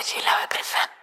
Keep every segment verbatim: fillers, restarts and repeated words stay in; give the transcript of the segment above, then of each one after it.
Vigilave present.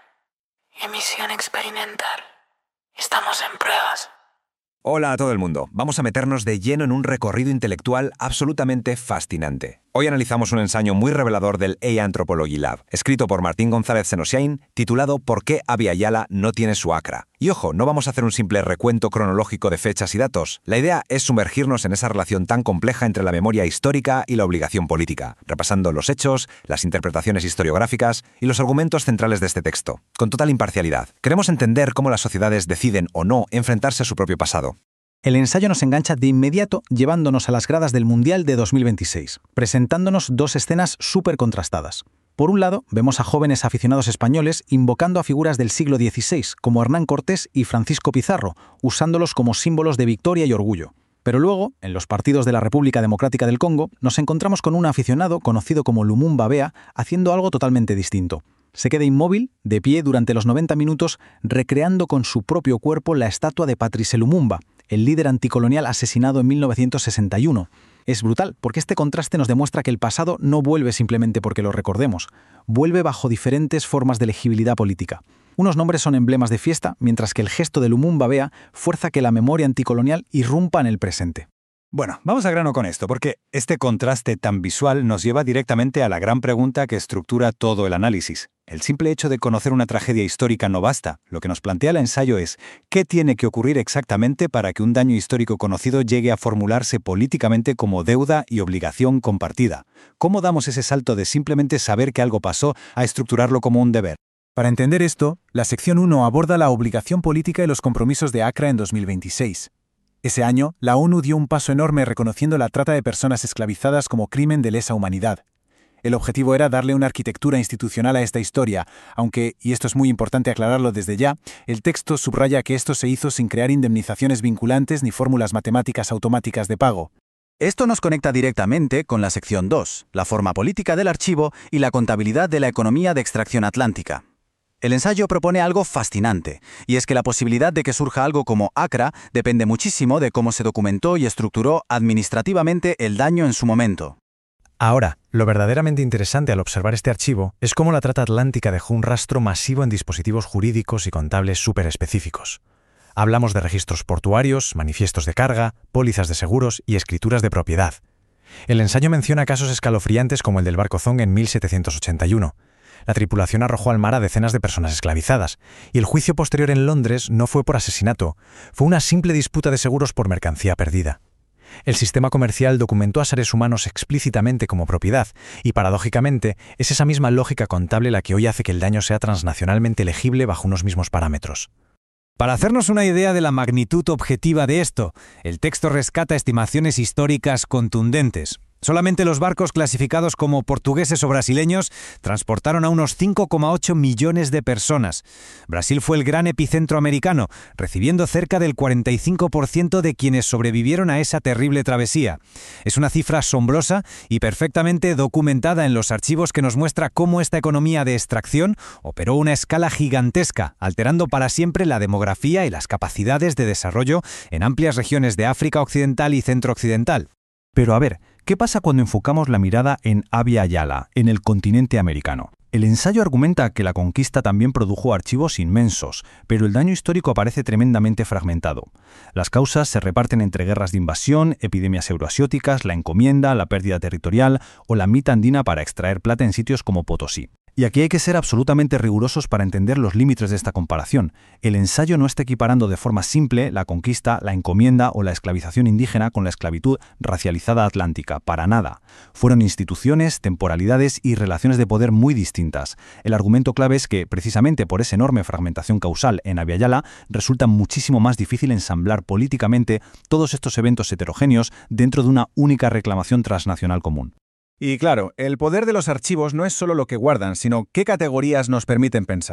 Emisión experimental. Estamos en pruebas. Hola a todo el mundo. Vamos a meternos de lleno en un recorrido intelectual absolutamente fascinante. Hoy analizamos un ensayo muy revelador del A I Anthropology Lab, escrito por Martín González Senosiain, titulado ¿Por qué Abya Yala no tiene su ACRA? Y ojo, no vamos a hacer un simple recuento cronológico de fechas y datos. La idea es sumergirnos en esa relación tan compleja entre la memoria histórica y la obligación política, repasando los hechos, las interpretaciones historiográficas y los argumentos centrales de este texto, con total imparcialidad. Queremos entender cómo las sociedades deciden o no enfrentarse a su propio pasado. El ensayo nos engancha de inmediato llevándonos a las gradas del Mundial de dos mil veintiséis, presentándonos dos escenas súper contrastadas. Por un lado, vemos a jóvenes aficionados españoles invocando a figuras del siglo dieciséis, como Hernán Cortés y Francisco Pizarro, usándolos como símbolos de victoria y orgullo. Pero luego, en los partidos de la República Democrática del Congo, nos encontramos con un aficionado conocido como Lumumba Bea haciendo algo totalmente distinto. Se queda inmóvil, de pie durante los noventa minutos, recreando con su propio cuerpo la estatua de Patrice Lumumba, el líder anticolonial asesinado en mil novecientos sesenta y uno. Es brutal, porque este contraste nos demuestra que el pasado no vuelve simplemente porque lo recordemos, vuelve bajo diferentes formas de legibilidad política. Unos nombres son emblemas de fiesta, mientras que el gesto de Lumumba Bea fuerza que la memoria anticolonial irrumpa en el presente. Bueno, vamos a grano con esto, porque este contraste tan visual nos lleva directamente a la gran pregunta que estructura todo el análisis. El simple hecho de conocer una tragedia histórica no basta. Lo que nos plantea el ensayo es, ¿qué tiene que ocurrir exactamente para que un daño histórico conocido llegue a formularse políticamente como deuda y obligación compartida? ¿Cómo damos ese salto de simplemente saber que algo pasó a estructurarlo como un deber? Para entender esto, la sección uno aborda la obligación política y los compromisos de ACRA en dos mil veintiséis. Ese año, la ONU dio un paso enorme reconociendo la trata de personas esclavizadas como crimen de lesa humanidad. El objetivo era darle una arquitectura institucional a esta historia, aunque, y esto es muy importante aclararlo desde ya, el texto subraya que esto se hizo sin crear indemnizaciones vinculantes ni fórmulas matemáticas automáticas de pago. Esto nos conecta directamente con la sección dos, la forma política del archivo y la contabilidad de la economía de extracción atlántica. El ensayo propone algo fascinante, y es que la posibilidad de que surja algo como ACRA depende muchísimo de cómo se documentó y estructuró administrativamente el daño en su momento. Ahora, lo verdaderamente interesante al observar este archivo es cómo la trata atlántica dejó un rastro masivo en dispositivos jurídicos y contables súper específicos. Hablamos de registros portuarios, manifiestos de carga, pólizas de seguros y escrituras de propiedad. El ensayo menciona casos escalofriantes como el del barco Zong en mil setecientos ochenta y uno. La tripulación arrojó al mar a decenas de personas esclavizadas, y el juicio posterior en Londres no fue por asesinato, fue una simple disputa de seguros por mercancía perdida. El sistema comercial documentó a seres humanos explícitamente como propiedad, y paradójicamente es esa misma lógica contable la que hoy hace que el daño sea transnacionalmente legible bajo unos mismos parámetros. Para hacernos una idea de la magnitud objetiva de esto, el texto rescata estimaciones históricas contundentes. Solamente los barcos clasificados como portugueses o brasileños transportaron a unos cinco coma ocho millones de personas. Brasil fue el gran epicentro americano, recibiendo cerca del cuarenta y cinco por ciento de quienes sobrevivieron a esa terrible travesía. Es una cifra asombrosa y perfectamente documentada en los archivos que nos muestra cómo esta economía de extracción operó a una escala gigantesca, alterando para siempre la demografía y las capacidades de desarrollo en amplias regiones de África Occidental y Centro-Occidental. Pero a ver, ¿qué pasa cuando enfocamos la mirada en Abya Yala, en el continente americano? El ensayo argumenta que la conquista también produjo archivos inmensos, pero el daño histórico aparece tremendamente fragmentado. Las causas se reparten entre guerras de invasión, epidemias euroasiáticas, la encomienda, la pérdida territorial o la mita andina para extraer plata en sitios como Potosí. Y aquí hay que ser absolutamente rigurosos para entender los límites de esta comparación. El ensayo no está equiparando de forma simple la conquista, la encomienda o la esclavización indígena con la esclavitud racializada atlántica, para nada. Fueron instituciones, temporalidades y relaciones de poder muy distintas. El argumento clave es que, precisamente por esa enorme fragmentación causal en Abya Yala, resulta muchísimo más difícil ensamblar políticamente todos estos eventos heterogéneos dentro de una única reclamación transnacional común. Y claro, el poder de los archivos no es solo lo que guardan, sino qué categorías nos permiten pensar.